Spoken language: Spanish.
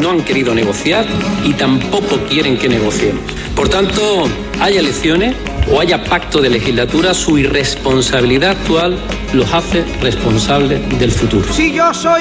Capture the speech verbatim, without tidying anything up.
no han querido negociar y tampoco quieren que negociemos. Por tanto, haya elecciones o haya pacto de legislatura, su irresponsabilidad actual los hace responsables del futuro. Si yo soy